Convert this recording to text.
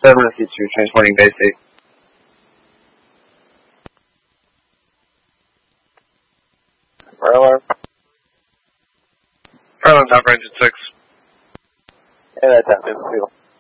7C2, transporting basic. Fire alarm. Fire alarm, top engine 6. And that's out in the field.